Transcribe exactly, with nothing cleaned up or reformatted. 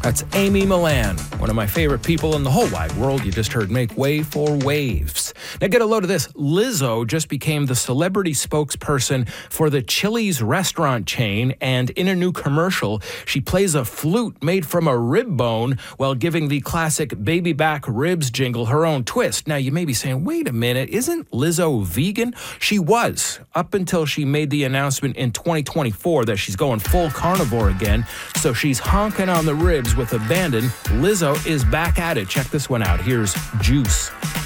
That's Amy Millan, one of my favorite people in the whole wide world. You just heard Make Way for Waves. Now get a load of this. Lizzo just became the celebrity spokesperson for the Chili's restaurant chain, and in a new commercial, she plays a flute made from a rib bone while giving the classic baby back ribs jingle her own twist. Now you may be saying, wait a minute, isn't Lizzo vegan? She was, up until she made the announcement in twenty twenty-four that she's going full carnivore again, so she's honking on the ribs with abandon. Lizzo is back at it. Check this one out. Here's Juice.